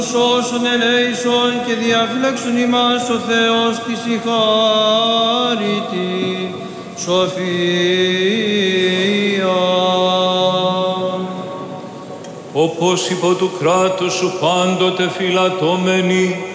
Σώσον ελέησον και διαφύλαξον ημάς ο Θεός της η χάρητη σοφία. Όπως υπό του κράτους σου πάντοτε φυλατώμενοι,